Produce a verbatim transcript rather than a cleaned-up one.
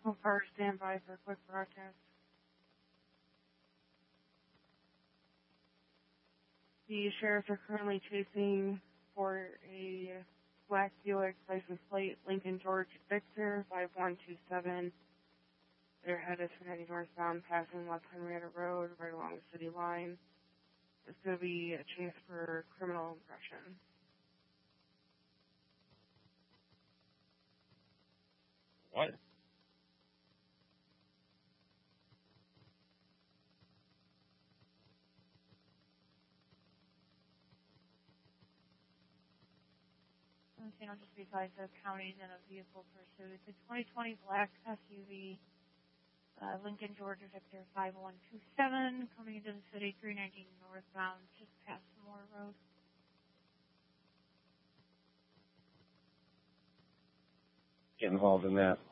So far, stand by for quick broadcast. The sheriffs are currently chasing for a black Buick license plate, Lincoln George Victor five one two seven. They're headed for ninety northbound, passing West Henrietta Road, right along the city line. It's going to be a chase for criminal aggression. What? San Jose just advised the counties in a vehicle pursuit. The twenty twenty black S U V, uh, Lincoln Georgia Victor five one two seven, coming into the city, three nineteen northbound, just past Moore Road. Get involved in that.